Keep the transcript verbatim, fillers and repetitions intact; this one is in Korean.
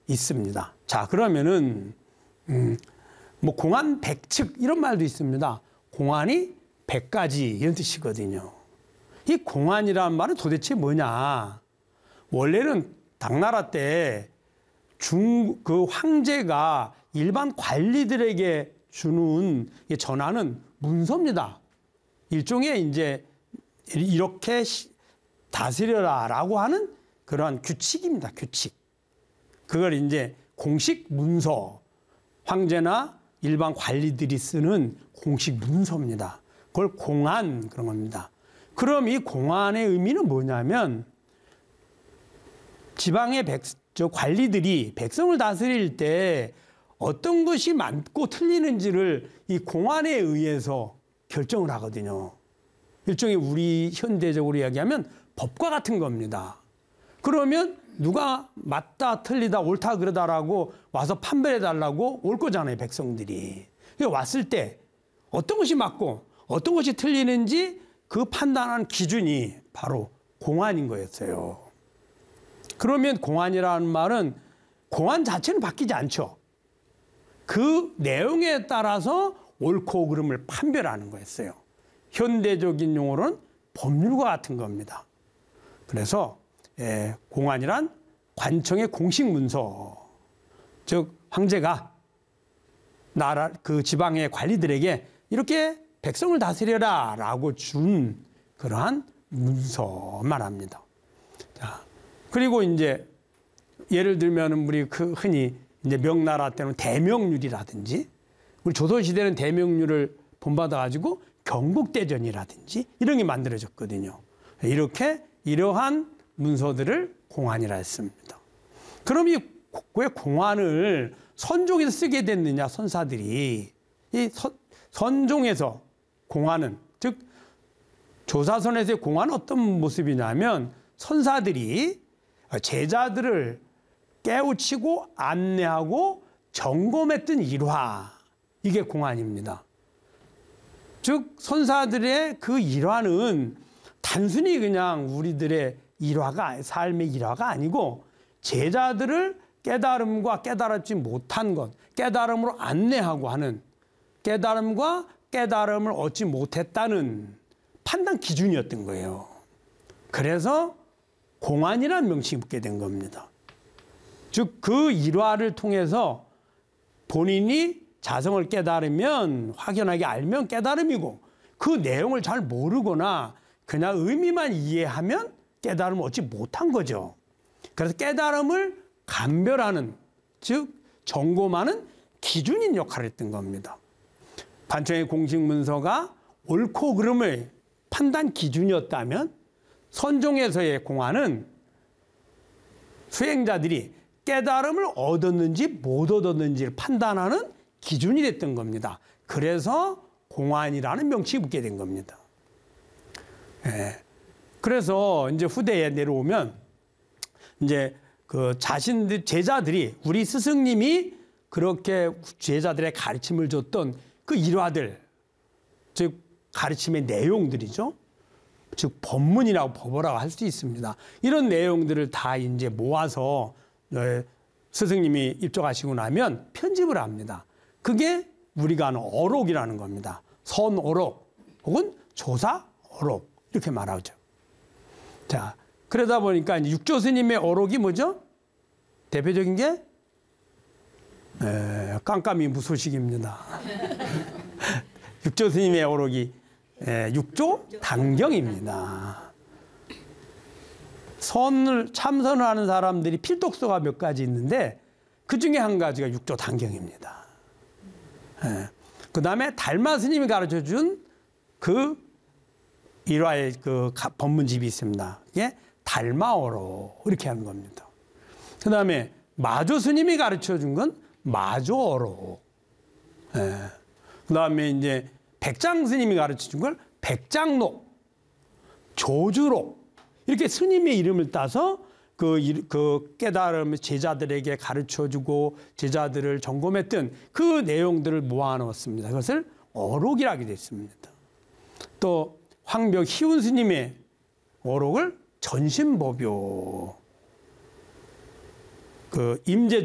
있습니다. 자, 그러면은 음, 뭐 공안 백측 이런 말도 있습니다. 공안이 백 가지 이런 뜻이거든요. 이 공안이라는 말은 도대체 뭐냐? 원래는 당나라 때 중 그 황제가 일반 관리들에게 주는 전하는 문서입니다. 일종의 이제 이렇게 다스려라라고 하는 그러한 규칙입니다. 규칙. 그걸 이제 공식 문서, 황제나 일반 관리들이 쓰는 공식 문서입니다. 그걸 공안 그런 겁니다. 그럼 이 공안의 의미는 뭐냐면 지방의 백, 저 관리들이 백성을 다스릴 때 어떤 것이 맞고 틀리는지를 이 공안에 의해서 결정을 하거든요. 일종의 우리 현대적으로 이야기하면 법과 같은 겁니다. 그러면 누가 맞다 틀리다 옳다 그러다라고 와서 판별해달라고 올 거잖아요, 백성들이. 왔을 때 어떤 것이 맞고 어떤 것이 틀리는지 그 판단하는 기준이 바로 공안인 거였어요. 그러면 공안이라는 말은 공안 자체는 바뀌지 않죠. 그 내용에 따라서 옳고 그름을 판별하는 거였어요. 현대적인 용어로는 법률과 같은 겁니다. 그래서 예, 공안이란 관청의 공식 문서, 즉 황제가 나라 그 지방의 관리들에게 이렇게 백성을 다스려라라고 준 그러한 문서 말합니다. 자, 그리고 이제 예를 들면 우리 그 흔히 이제 명나라 때는 대명률이라든지 우리 조선 시대는 대명률을 본받아 가지고 경국대전이라든지 이런 게 만들어졌거든요. 이렇게 이러한 문서들을 공안이라 했습니다. 그럼 이 왜 공안을 선종에서 쓰게 됐느냐, 선사들이. 이 선, 선종에서 공안은, 즉 조사선에서의 공안은 어떤 모습이냐면 선사들이 제자들을 깨우치고 안내하고 점검했던 일화, 이게 공안입니다. 즉 선사들의 그 일화는 단순히 그냥 우리들의 일화가, 삶의 일화가 아니고 제자들을 깨달음과 깨달지 못한 것, 깨달음으로 안내하고 하는, 깨달음과 깨달음을 얻지 못했다는 판단 기준이었던 거예요. 그래서 공안이라는 명칭이 붙게 된 겁니다. 즉 그 일화를 통해서 본인이 자성을 깨달으면, 확연하게 알면 깨달음이고, 그 내용을 잘 모르거나 그냥 의미만 이해하면 깨달음을 얻지 못한 거죠. 그래서 깨달음을 감별하는, 즉 점검하는 기준인 역할을 했던 겁니다. 관청의 공식 문서가 옳고 그름의 판단 기준이었다면 선종에서의 공안은 수행자들이 깨달음을 얻었는지 못 얻었는지를 판단하는 기준이 됐던 겁니다. 그래서 공안이라는 명칭이 붙게 된 겁니다. 예. 그래서 이제 후대에 내려오면 이제 그 자신들 제자들이, 우리 스승님이 그렇게 제자들의 가르침을 줬던 그 일화들, 즉 가르침의 내용들이죠. 즉 법문이라고 법어라고 할 수 있습니다. 이런 내용들을 다 이제 모아서 스승님이 입적하시고 나면 편집을 합니다. 그게 우리가 아는 어록이라는 겁니다. 선어록 혹은 조사어록 이렇게 말하죠. 자, 그러다 보니까 이제 육조 스님의 어록이 뭐죠? 대표적인 게 에, 깜깜이 무소식입니다. 육조 스님의 어록이 에, 육조 단경입니다. 선을 참선을 하는 사람들이 필독서가 몇 가지 있는데 그 중에 한 가지가 육조 단경입니다. 그 다음에 달마 스님이 가르쳐 준 그 일화의 그 법문집이 있습니다. 이게 달마어로 이렇게 하는 겁니다. 그 다음에 마조 스님이 가르쳐 준 건 마조어로. 예. 그 다음에 이제 백장 스님이 가르쳐 준 걸 백장록, 조주록, 이렇게 스님의 이름을 따서 그, 그 깨달음을 제자들에게 가르쳐 주고 제자들을 점검했던 그 내용들을 모아놓았습니다. 그것을 어록이라고 됐습니다. 또 황벽 희운 스님의 어록을 전신법요, 그 임재